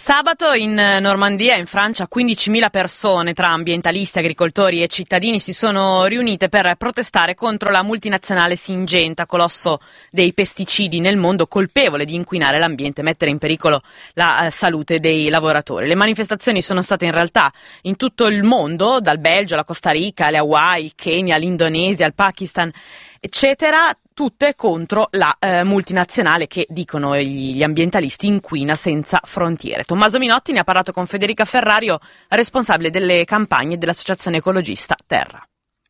Sabato in Normandia, in Francia, 15.000 persone tra ambientalisti, agricoltori e cittadini si sono riunite per protestare contro la multinazionale Syngenta, colosso dei pesticidi nel mondo, colpevole di inquinare l'ambiente e mettere in pericolo la salute dei lavoratori. Le manifestazioni sono state in realtà in tutto il mondo, dal Belgio alla Costa Rica, alle Hawaii, il Kenya, l'Indonesia, il Pakistan, eccetera, tutte contro la multinazionale che, dicono gli ambientalisti, inquina senza frontiere. Tommaso Minotti ne ha parlato con Federica Ferrario, responsabile delle campagne dell'associazione ecologista Terra.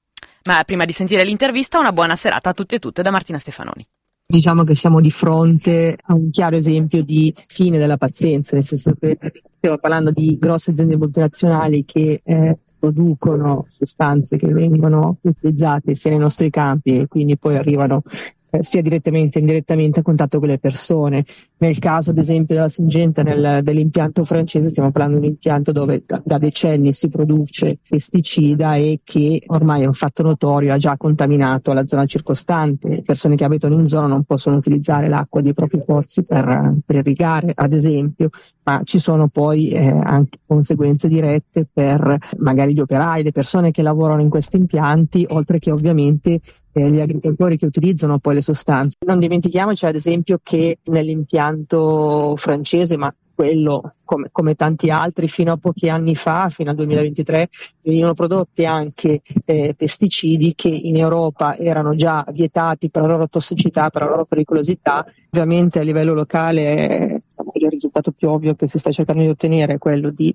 Ma prima di sentire l'intervista, una buona serata a tutti e tutte da Martina Stefanoni. Diciamo che siamo di fronte a un chiaro esempio di fine della pazienza, nel senso che stiamo parlando di grosse aziende multinazionali che producono sostanze che vengono utilizzate sia nei nostri campi e quindi poi arrivano sia direttamente che indirettamente a contatto con le persone. Nel caso ad esempio della Syngenta, dell'impianto francese, stiamo parlando di un impianto dove da decenni si produce pesticida e che ormai è un fatto notorio, ha già contaminato la zona circostante. Le persone che abitano in zona non possono utilizzare l'acqua dei propri pozzi per irrigare, ad esempio, ma ci sono poi anche conseguenze dirette per magari gli operai, le persone che lavorano in questi impianti, oltre che ovviamente gli agricoltori che utilizzano poi le sostanze. Non dimentichiamoci ad esempio che nell'impianto francese, ma quello come tanti altri fino a pochi anni fa, fino al 2023, venivano prodotti anche pesticidi che in Europa erano già vietati per la loro tossicità, per la loro pericolosità. Ovviamente a livello locale il risultato più ovvio che si sta cercando di ottenere è quello di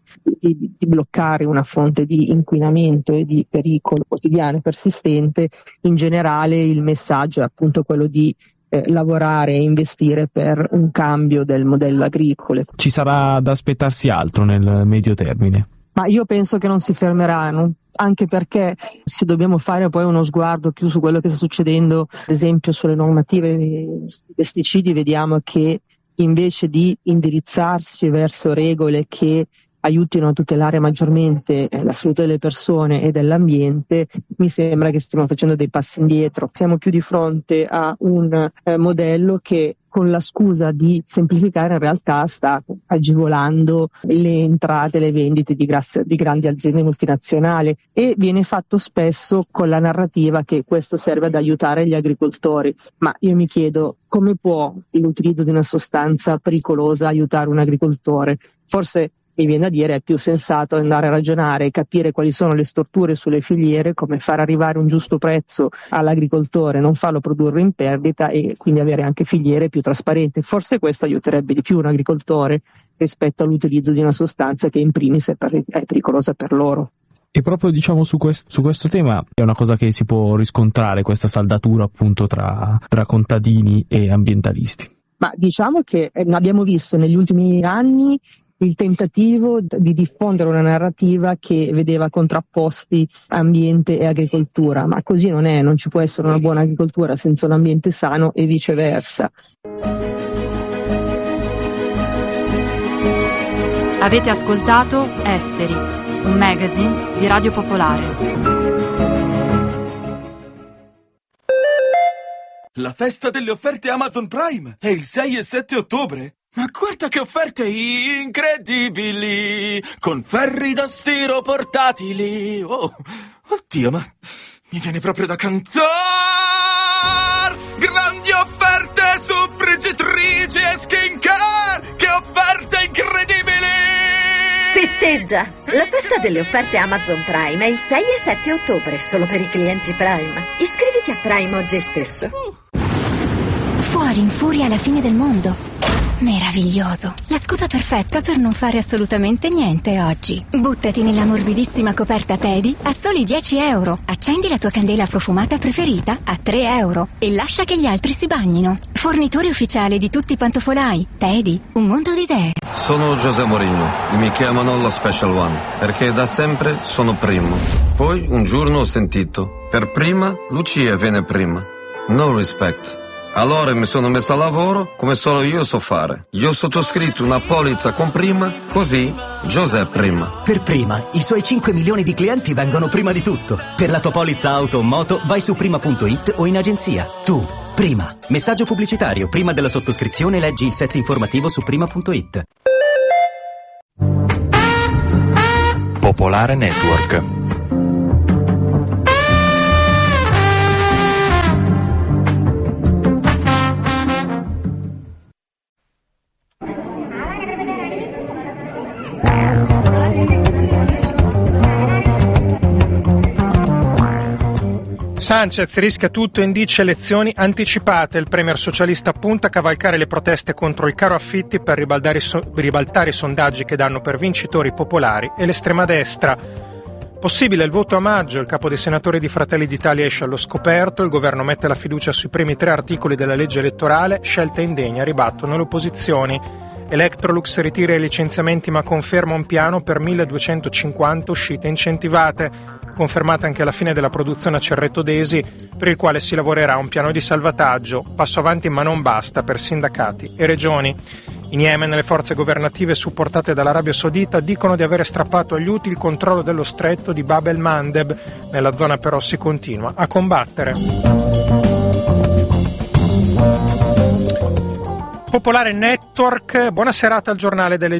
bloccare una fonte di inquinamento e di pericolo quotidiano e persistente. In generale il messaggio è appunto quello di lavorare e investire per un cambio del modello agricolo. Ci sarà da aspettarsi altro nel medio termine? Ma io penso che non si fermeranno, anche perché se dobbiamo fare poi uno sguardo più su quello che sta succedendo, ad esempio sulle normative dei pesticidi, vediamo che invece di indirizzarsi verso regole che aiutino a tutelare maggiormente la salute delle persone e dell'ambiente, mi sembra che stiamo facendo dei passi indietro. Siamo più di fronte a un modello che con la scusa di semplificare in realtà sta agevolando le entrate, le vendite di grandi aziende multinazionali, e viene fatto spesso con la narrativa che questo serve ad aiutare gli agricoltori. Ma io mi chiedo come può l'utilizzo di una sostanza pericolosa aiutare un agricoltore? Forse mi viene da dire è più sensato andare a ragionare e capire quali sono le storture sulle filiere, come far arrivare un giusto prezzo all'agricoltore, non farlo produrre in perdita e quindi avere anche filiere più trasparenti. Forse questo aiuterebbe di più un agricoltore rispetto all'utilizzo di una sostanza che in primis è pericolosa per loro. E proprio su questo tema è una cosa che si può riscontrare, questa saldatura appunto tra contadini e ambientalisti. Ma diciamo che abbiamo visto negli ultimi anni il tentativo di diffondere una narrativa che vedeva contrapposti ambiente e agricoltura, ma così non è, non ci può essere una buona agricoltura senza un ambiente sano e viceversa. Avete ascoltato Esteri, un magazine di Radio Popolare. La festa delle offerte Amazon Prime è il 6 e 7 ottobre. Ma guarda che offerte incredibili! Con ferri da stiro portatili! Oh, oddio, ma mi viene proprio da cantare! Grandi offerte su friggitrici e skincare! Che offerte incredibili! Festeggia! La festa delle offerte Amazon Prime è il 6 e 7 ottobre, solo per i clienti Prime. Iscriviti a Prime oggi stesso. Fuori infuria la fine del mondo. Meraviglioso. La scusa perfetta per non fare assolutamente niente oggi. Buttati nella morbidissima coperta Teddy a soli 10 euro. Accendi la tua candela profumata preferita a 3 euro e lascia che gli altri si bagnino. Fornitore ufficiale di tutti i pantofolai. Teddy, un mondo di idee. Sono José Mourinho e mi chiamano lo Special One perché da sempre sono primo. Poi un giorno ho sentito: per prima Lucia viene prima. No respect. Allora mi sono messo a lavoro come solo io so fare. Io ho sottoscritto una polizza con Prima, così José Prima. Per Prima, i suoi 5 milioni di clienti vengono prima di tutto. Per la tua polizza auto o moto vai su prima.it o in agenzia. Tu, Prima. Messaggio pubblicitario. Prima della sottoscrizione leggi il set informativo su prima.it. Popolare Network. Sanchez rischia tutto e indice elezioni anticipate. Il premier socialista punta a cavalcare le proteste contro il caro affitti per ribaltare i sondaggi che danno per vincitori popolari e l'estrema destra. Possibile il voto a maggio, il capo dei senatori di Fratelli d'Italia esce allo scoperto, il governo mette la fiducia sui primi 3 articoli della legge elettorale, scelta indegna, ribattono le opposizioni. Electrolux ritira i licenziamenti ma conferma un piano per 1250 uscite incentivate. Confermata anche la fine della produzione a Cerreto Desi, per il quale si lavorerà a un piano di salvataggio. Passo avanti ma non basta per sindacati e regioni. In Yemen le forze governative supportate dall'Arabia Saudita dicono di avere strappato agli Houthi il controllo dello stretto di Bab el-Mandeb. Nella zona però si continua a combattere. Popolare Network, buona serata al giornale delle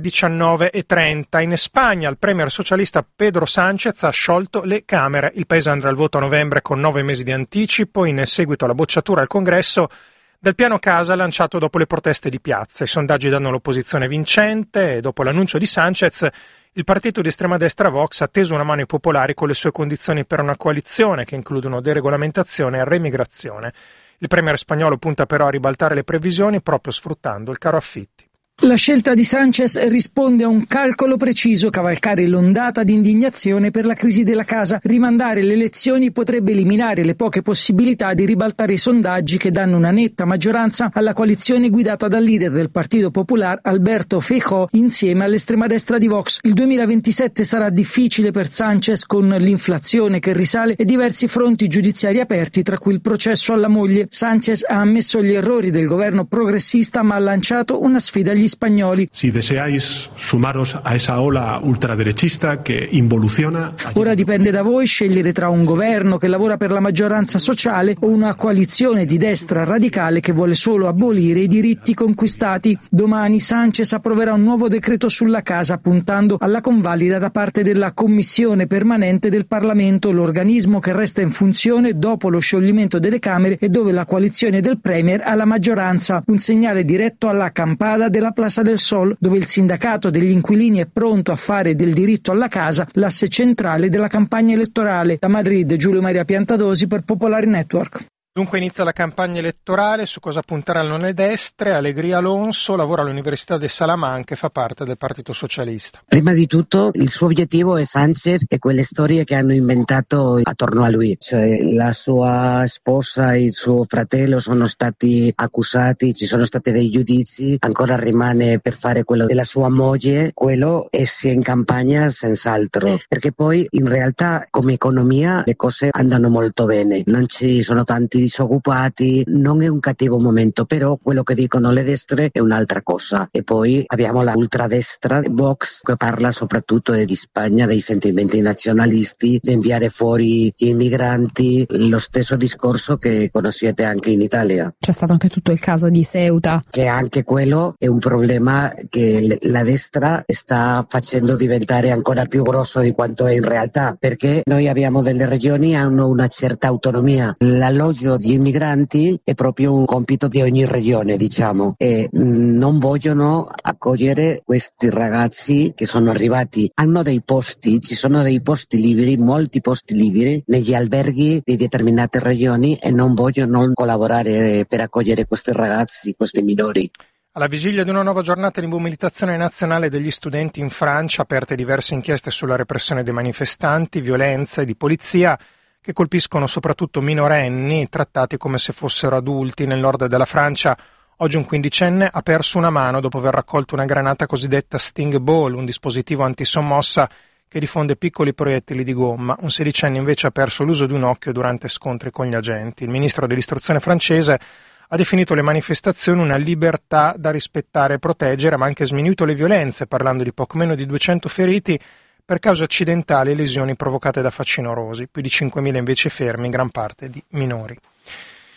19:30. In Spagna il premier socialista Pedro Sánchez ha sciolto le Camere. Il paese andrà al voto a novembre con 9 mesi di anticipo, in seguito alla bocciatura al Congresso del piano casa lanciato dopo le proteste di piazza. I sondaggi danno l'opposizione vincente e dopo l'annuncio di Sánchez il partito di estrema destra Vox ha teso una mano ai popolari con le sue condizioni per una coalizione che includono deregolamentazione e remigrazione. Il premier spagnolo punta però a ribaltare le previsioni proprio sfruttando il caro affitti. La scelta di Sánchez risponde a un calcolo preciso: cavalcare l'ondata di indignazione per la crisi della casa. Rimandare le elezioni potrebbe eliminare le poche possibilità di ribaltare i sondaggi che danno una netta maggioranza alla coalizione guidata dal leader del Partito Popular Alberto Feijóo insieme all'estrema destra di Vox. Il 2027 sarà difficile per Sánchez con l'inflazione che risale e diversi fronti giudiziari aperti, tra cui il processo alla moglie. Sánchez ha ammesso gli errori del governo progressista ma ha lanciato una sfida agli spagnoli. Si deseáis sumaros a esa ola ultraderechista che involuciona. Ora dipende da voi scegliere tra un governo che lavora per la maggioranza sociale o una coalizione di destra radicale che vuole solo abolire i diritti conquistati. Domani Sánchez approverà un nuovo decreto sulla casa puntando alla convalida da parte della Commissione permanente del Parlamento, l'organismo che resta in funzione dopo lo scioglimento delle Camere e dove la coalizione del Premier ha la maggioranza. Un segnale diretto alla acampada della Plaza del Sol, dove il sindacato degli inquilini è pronto a fare del diritto alla casa l'asse centrale della campagna elettorale. Da Madrid, Giulio Maria Piantadosi per Popolare Network. Dunque inizia la campagna elettorale, su cosa punteranno le destre. Alegría Alonso lavora all'Università di Salamanca e fa parte del Partito Socialista. Prima di tutto il suo obiettivo è Sánchez e quelle storie che hanno inventato attorno a lui, cioè la sua sposa e il suo fratello sono stati accusati, ci sono stati dei giudizi, ancora rimane per fare quello della sua moglie, quello e si è in campagna senz'altro, perché poi in realtà come economia le cose andano molto bene, non ci sono tanti disoccupati, non è un cattivo momento, però quello che dicono le destre è un'altra cosa. E poi abbiamo la ultradestra Vox che parla soprattutto di Spagna, dei sentimenti nazionalisti, di inviare fuori gli immigranti, lo stesso discorso che conoscete anche in Italia. C'è stato anche tutto il caso di Ceuta. Che anche quello è un problema che la destra sta facendo diventare ancora più grosso di quanto è in realtà, perché noi abbiamo delle regioni che hanno una certa autonomia. L'alloggio di immigranti è proprio un compito di ogni regione, diciamo, e non vogliono accogliere questi ragazzi che sono arrivati. Hanno dei posti, ci sono dei posti liberi, molti posti liberi negli alberghi di determinate regioni e non vogliono collaborare per accogliere questi ragazzi, questi minori. Alla vigilia di una nuova giornata di mobilitazione nazionale degli studenti in Francia, aperte diverse inchieste sulla repressione dei manifestanti, violenza e di polizia, che colpiscono soprattutto minorenni trattati come se fossero adulti. Nel nord della Francia oggi un 15enne ha perso una mano dopo aver raccolto una granata cosiddetta Sting Ball, un dispositivo antisommossa che diffonde piccoli proiettili di gomma. Un 16enne invece ha perso l'uso di un occhio durante scontri con gli agenti. Il ministro dell'istruzione francese ha definito le manifestazioni una libertà da rispettare e proteggere, ma ha anche sminuito le violenze, parlando di poco meno di 200 feriti per cause accidentali e lesioni provocate da facinorosi, più di 5.000 invece fermi, in gran parte di minori.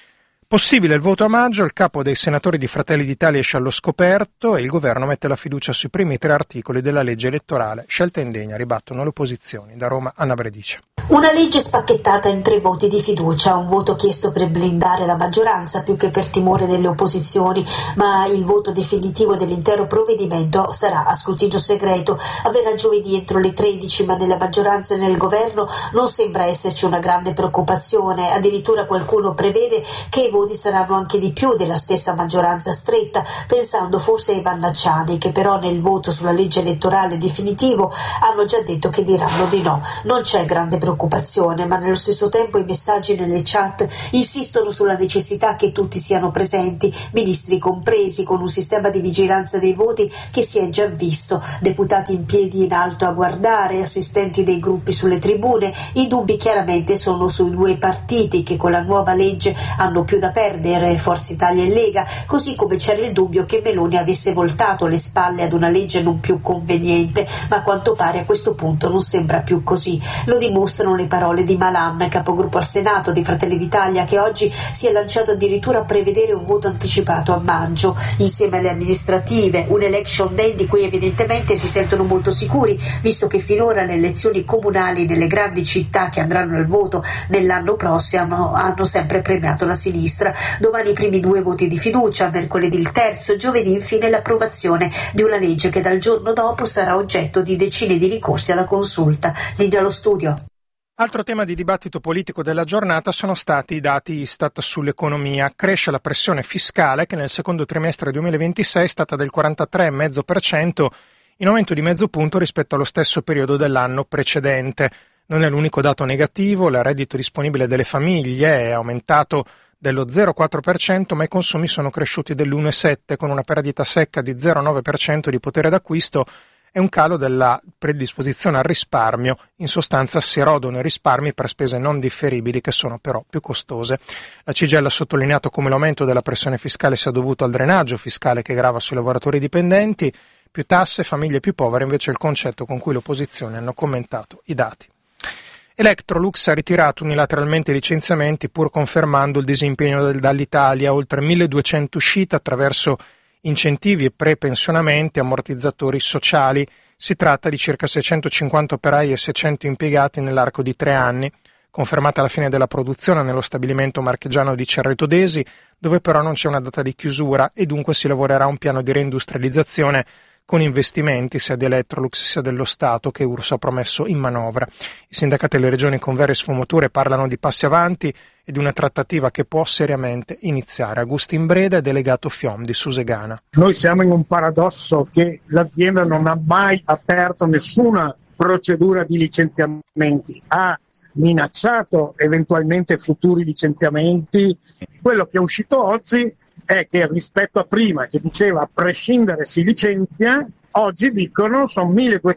Possibile il voto a maggio, il capo dei senatori di Fratelli d'Italia esce allo scoperto e il governo mette la fiducia sui primi 3 articoli della legge elettorale. Scelta indegna, ribattono le opposizioni. Da Roma, Anna Bredice. Una legge spacchettata in 3 voti di fiducia, un voto chiesto per blindare la maggioranza più che per timore delle opposizioni, ma il voto definitivo dell'intero provvedimento sarà a scrutinio segreto. Avverrà giovedì entro le 13, ma nella maggioranza e nel governo non sembra esserci una grande preoccupazione. Addirittura qualcuno prevede che i voti saranno anche di più della stessa maggioranza stretta, pensando forse ai Vannacciani, che però nel voto sulla legge elettorale definitivo hanno già detto che diranno di no. Non c'è grande preoccupazione, ma nello stesso tempo i messaggi nelle chat insistono sulla necessità che tutti siano presenti, ministri compresi, con un sistema di vigilanza dei voti che si è già visto, deputati in piedi in alto a guardare, assistenti dei gruppi sulle tribune. I dubbi chiaramente sono sui 2 partiti che con la nuova legge hanno più da perdere, Forza Italia e Lega, così come c'era il dubbio che Meloni avesse voltato le spalle ad una legge non più conveniente, ma a quanto pare a questo punto non sembra più così. Lo dimostrano le parole di Malan, capogruppo al Senato di Fratelli d'Italia, che oggi si è lanciato addirittura a prevedere un voto anticipato a maggio, insieme alle amministrative, un election day di cui evidentemente si sentono molto sicuri, visto che finora le elezioni comunali nelle grandi città che andranno al voto nell'anno prossimo hanno sempre premiato la sinistra. Domani i primi 2 voti di fiducia, mercoledì il terzo, giovedì infine l'approvazione di una legge che dal giorno dopo sarà oggetto di decine di ricorsi alla consulta. Linea allo studio. Altro tema di dibattito politico della giornata sono stati i dati Istat sull'economia. Cresce la pressione fiscale che nel secondo trimestre 2026 è stata del 43,5%, in aumento di mezzo punto rispetto allo stesso periodo dell'anno precedente. Non è l'unico dato negativo, il reddito disponibile delle famiglie è aumentato dello 0,4%, ma i consumi sono cresciuti dell'1,7%, con una perdita secca di 0,9% di potere d'acquisto e un calo della predisposizione al risparmio. In sostanza si erodono i risparmi per spese non differibili, che sono però più costose. La CGIL ha sottolineato come l'aumento della pressione fiscale sia dovuto al drenaggio fiscale che grava sui lavoratori dipendenti. Più tasse, famiglie più povere, invece è il concetto con cui l'opposizione hanno commentato i dati. Electrolux ha ritirato unilateralmente i licenziamenti pur confermando il disimpegno dall'Italia, oltre 1.200 uscite attraverso incentivi e prepensionamenti, ammortizzatori sociali. Si tratta di circa 650 operai e 600 impiegati nell'arco di 3 anni, confermata la fine della produzione nello stabilimento marchigiano di Cerreto d'Esi, dove però non c'è una data di chiusura e dunque si lavorerà a un piano di reindustrializzazione con investimenti sia di Electrolux sia dello Stato che URSS ha promesso in manovra. I sindacati delle regioni con varie sfumature parlano di passi avanti e di una trattativa che può seriamente iniziare. Agustin Breda è delegato FIOM di Susegana. Noi siamo in un paradosso che l'azienda non ha mai aperto nessuna procedura di licenziamenti, ha minacciato eventualmente futuri licenziamenti. Quello che è uscito oggi è che rispetto a prima, che diceva a prescindere si licenzia, oggi dicono sono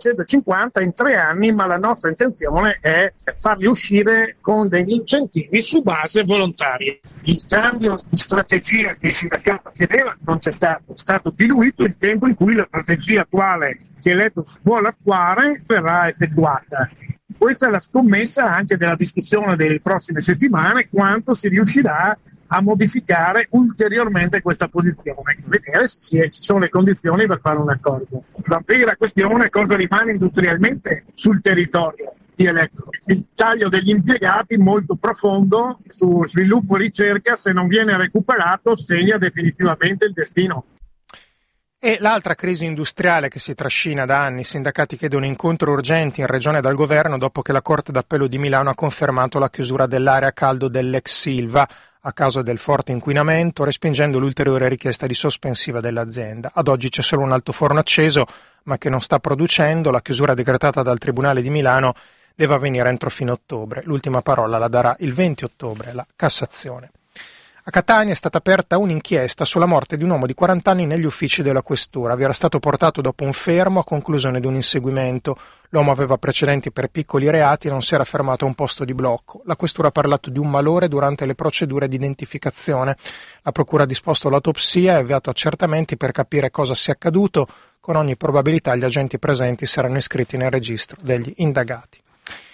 1250 in 3 anni, ma la nostra intenzione è farli uscire con degli incentivi su base volontaria. Il cambio di strategia che il sindacato chiedeva non c'è stato, è stato diluito il tempo in cui la strategia attuale che Electrolux vuole attuare verrà effettuata. Questa è la scommessa anche della discussione delle prossime settimane, quanto si riuscirà a modificare ulteriormente questa posizione, vedere se ci sono le condizioni per fare un accordo. La vera questione è cosa rimane industrialmente sul territorio di Electrolux. Il taglio degli impiegati molto profondo su sviluppo e ricerca, se non viene recuperato, segna definitivamente il destino. E l'altra crisi industriale che si trascina da anni, i sindacati chiedono incontri urgenti in regione dal governo dopo che la Corte d'Appello di Milano ha confermato la chiusura dell'area a caldo dell'ex Silva a causa del forte inquinamento, respingendo l'ulteriore richiesta di sospensiva dell'azienda. Ad oggi c'è solo un altoforno acceso, ma che non sta producendo. La chiusura decretata dal Tribunale di Milano deve avvenire entro fine ottobre. L'ultima parola la darà il 20 ottobre la Cassazione. A Catania è stata aperta un'inchiesta sulla morte di un uomo di 40 anni negli uffici della questura. Vi era stato portato dopo un fermo a conclusione di un inseguimento. L'uomo aveva precedenti per piccoli reati e non si era fermato a un posto di blocco. La questura ha parlato di un malore durante le procedure di identificazione. La procura ha disposto l'autopsia e avviato accertamenti per capire cosa sia accaduto. Con ogni probabilità gli agenti presenti saranno iscritti nel registro degli indagati.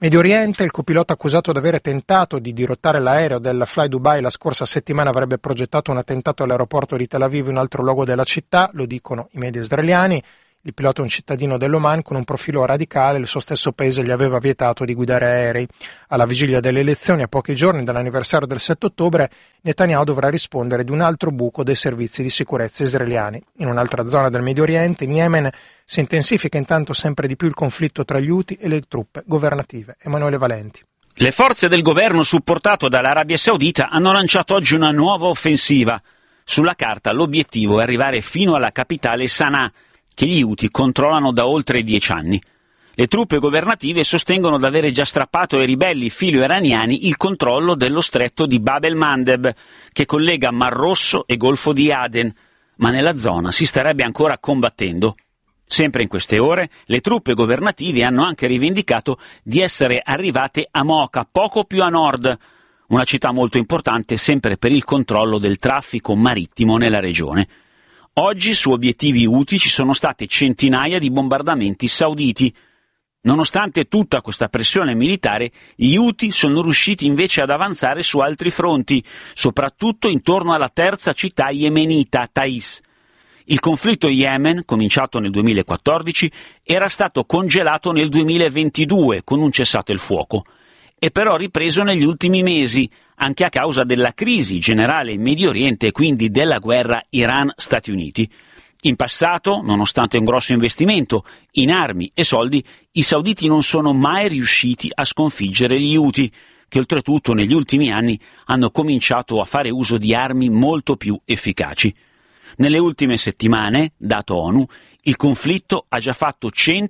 Medio Oriente, il copilota accusato di avere tentato di dirottare l'aereo del Fly Dubai la scorsa settimana avrebbe progettato un attentato all'aeroporto di Tel Aviv, un altro luogo della città, lo dicono i media israeliani. Il pilota è un cittadino dell'Oman con un profilo radicale, il suo stesso paese gli aveva vietato di guidare aerei. Alla vigilia delle elezioni, a pochi giorni dall'anniversario del 7 ottobre, Netanyahu dovrà rispondere di un altro buco dei servizi di sicurezza israeliani. In un'altra zona del Medio Oriente, in Yemen, si intensifica intanto sempre di più il conflitto tra gli Houthi e le truppe governative. Emanuele Valenti. Le forze del governo supportato dall'Arabia Saudita hanno lanciato oggi una nuova offensiva. Sulla carta l'obiettivo è arrivare fino alla capitale Sana'a, che gli Houthi controllano da oltre 10 anni. Le truppe governative sostengono di avere già strappato ai ribelli filo-iraniani il controllo dello stretto di Bab el-Mandeb, che collega Mar Rosso e Golfo di Aden, ma nella zona si starebbe ancora combattendo. Sempre in queste ore, le truppe governative hanno anche rivendicato di essere arrivate a Mocha, poco più a nord, una città molto importante sempre per il controllo del traffico marittimo nella regione. Oggi su obiettivi Houthi ci sono state centinaia di bombardamenti sauditi. Nonostante tutta questa pressione militare, gli Houthi sono riusciti invece ad avanzare su altri fronti, soprattutto intorno alla terza città yemenita, Taiz. Il conflitto Yemen, cominciato nel 2014, era stato congelato nel 2022 con un cessato il fuoco, e però ripreso negli ultimi mesi, anche a causa della crisi generale in Medio Oriente e quindi della guerra Iran-Stati Uniti. In passato, nonostante un grosso investimento in armi e soldi, i sauditi non sono mai riusciti a sconfiggere gli Houthi, che oltretutto negli ultimi anni hanno cominciato a fare uso di armi molto più efficaci. Nelle ultime settimane, dato ONU, il conflitto ha già fatto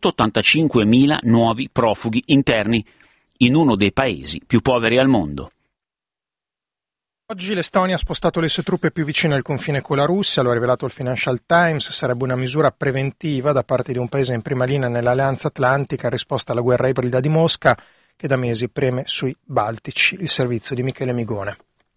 185.000 nuovi profughi interni, in uno dei paesi più poveri al mondo. Oggi l'Estonia ha spostato le sue truppe più vicine al confine con la Russia, lo ha rivelato il Financial Times, sarebbe una misura preventiva da parte di un paese in prima linea nell'Alleanza Atlantica in risposta alla guerra ibrida di Mosca che da mesi preme sui Baltici. Il servizio di Michele Migone.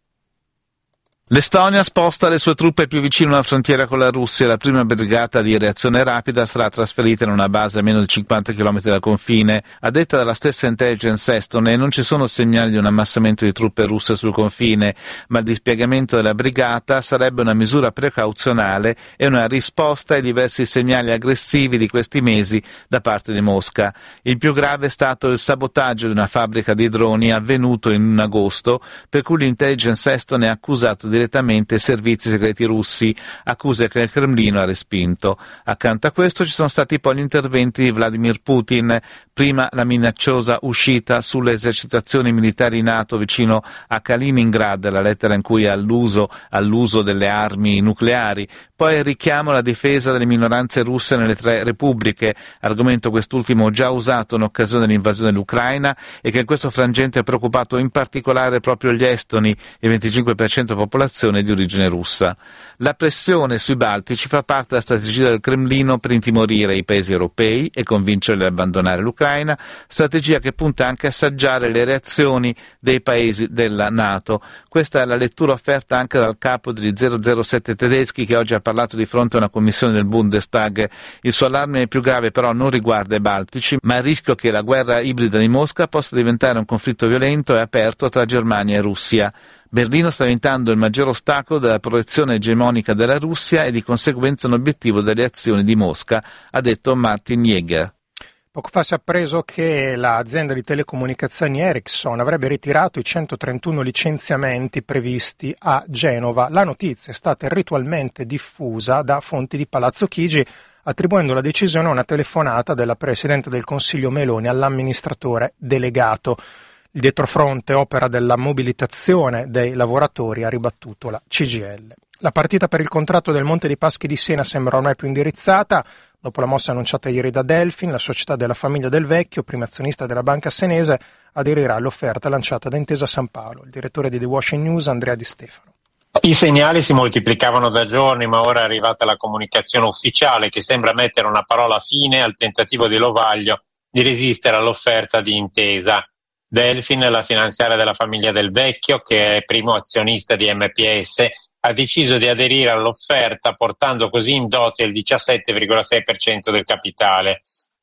L'Estonia sposta le sue truppe più vicino alla frontiera con la Russia. La prima brigata di reazione rapida sarà trasferita in una base a meno di 50 km dal confine. A detta della stessa intelligence estone, non ci sono segnali di un ammassamento di truppe russe sul confine, ma il dispiegamento della brigata sarebbe una misura precauzionale e una risposta ai diversi segnali aggressivi di questi mesi da parte di Mosca. Il più grave è stato il sabotaggio di una fabbrica di droni avvenuto in agosto, per cui l'intelligence estone ha accusato direttamente i servizi segreti russi, accuse che il Cremlino ha respinto. Accanto a questo ci sono stati poi gli interventi di Vladimir Putin, prima la minacciosa uscita sulle esercitazioni militari NATO vicino a Kaliningrad, la lettera in cui all'uso delle armi nucleari, poi il richiamo alla difesa delle minoranze russe nelle 3 repubbliche, argomento quest'ultimo già usato in occasione dell'invasione dell'Ucraina e che in questo frangente ha preoccupato in particolare proprio gli estoni, il 25% della popolazione di origine russa. La pressione sui Baltici fa parte della strategia del Cremlino per intimorire i paesi europei e convincerli ad abbandonare l'Ucraina, strategia che punta anche a assaggiare le reazioni dei paesi della NATO. Questa è la lettura offerta anche dal capo degli 007 tedeschi che oggi ha parlato di fronte a una commissione del Bundestag. Il suo allarme più grave però non riguarda i Baltici, ma il rischio che la guerra ibrida di Mosca possa diventare un conflitto violento e aperto tra Germania e Russia. Berlino sta diventando il maggior ostacolo della proiezione egemonica della Russia e di conseguenza un obiettivo delle azioni di Mosca, ha detto Martin Jäger. Poco fa si è appreso che l'azienda di telecomunicazioni Ericsson avrebbe ritirato i 131 licenziamenti previsti a Genova. La notizia è stata ritualmente diffusa da fonti di Palazzo Chigi, attribuendo la decisione a una telefonata della Presidente del Consiglio Meloni all'amministratore delegato. Il dietrofront opera della mobilitazione dei lavoratori, ha ribattuto la CGIL. La partita per il contratto del Monte dei Paschi di Siena sembra ormai più indirizzata. Dopo la mossa annunciata ieri da Delfin, la società della famiglia Del Vecchio, prima azionista della banca senese, aderirà all'offerta lanciata da Intesa San Paolo. Il direttore di The Washington News, Andrea Di Stefano. I segnali si moltiplicavano da giorni, ma ora è arrivata la comunicazione ufficiale che sembra mettere una parola fine al tentativo di Lovaglio di resistere all'offerta di Intesa. Delfin, la finanziaria della famiglia Del Vecchio, che è primo azionista di MPS, ha deciso di aderire all'offerta portando così in dote il 17,6% del capitale.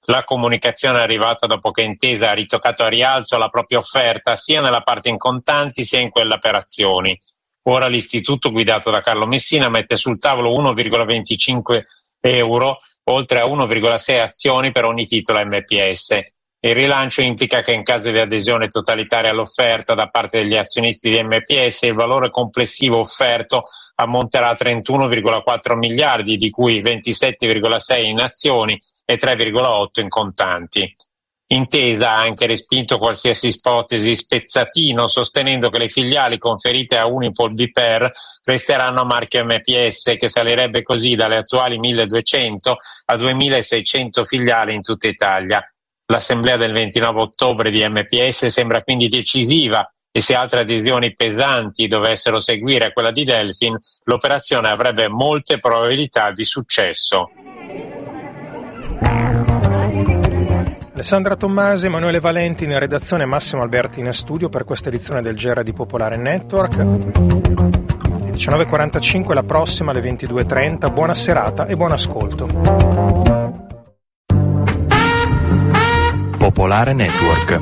La comunicazione è arrivata dopo che Intesa ha ritoccato a rialzo la propria offerta sia nella parte in contanti sia in quella per azioni. Ora l'istituto guidato da Carlo Messina mette sul tavolo 1,25 euro, oltre a 1,6 azioni per ogni titolo MPS. Il rilancio implica che in caso di adesione totalitaria all'offerta da parte degli azionisti di MPS il valore complessivo offerto ammonterà a 31,4 miliardi, di cui 27,6 in azioni e 3,8 in contanti. Intesa ha anche respinto qualsiasi ipotesi spezzatino, sostenendo che le filiali conferite a Unipol Biper resteranno a marchio MPS, che salirebbe così dalle attuali 1.200 a 2.600 filiali in tutta Italia. L'assemblea del 29 ottobre di MPS sembra quindi decisiva e se altre adesioni pesanti dovessero seguire quella di Delfin, l'operazione avrebbe molte probabilità di successo. Alessandra Tommasi, Emanuele Valenti in redazione, Massimo Alberti in studio per questa edizione del GR di Popolare Network. Alle 19.45, la prossima alle 22.30. Buona serata e buon ascolto. Popolare Network.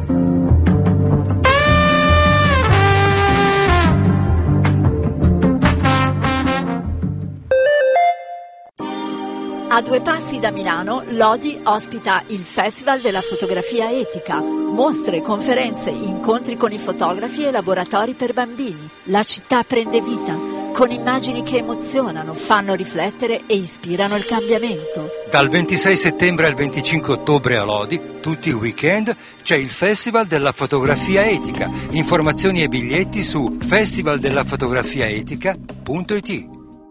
A 2 passi da Milano, Lodi ospita il Festival della Fotografia Etica. Mostre, conferenze, incontri con i fotografi e laboratori per bambini. La città prende vita, con immagini che emozionano, fanno riflettere e ispirano il cambiamento. Dal 26 settembre al 25 ottobre a Lodi, tutti i weekend, c'è il Festival della Fotografia Etica. Informazioni e biglietti su festivaldellafotografiaetica.it.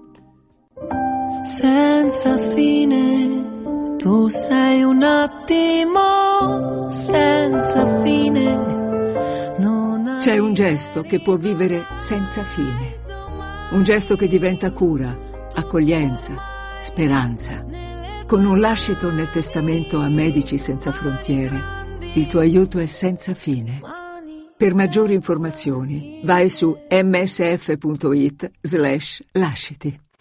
Senza fine, tu sei un attimo senza fine. C'è un gesto che può vivere senza fine. Un gesto che diventa cura, accoglienza, speranza. Con un lascito nel testamento a Medici Senza Frontiere, il tuo aiuto è senza fine. Per maggiori informazioni vai su msf.it/lasciti.